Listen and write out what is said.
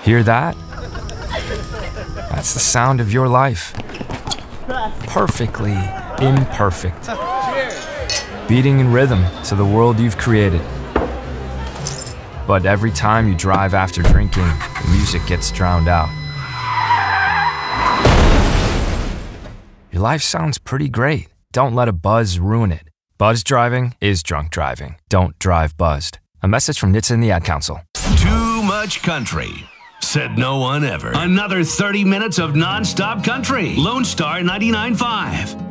Hear that? That's the sound of your life. Perfectly imperfect. Beating in rhythm to the world you've created. But every time you drive after drinking, the music gets drowned out. Your life sounds pretty great. Don't let a buzz ruin it. Buzz driving is drunk driving. Don't drive buzzed. A message from NHTSA and the Ad Council. Too much country. Said no one ever. Another 30 minutes of non-stop country. Lone Star 99.5.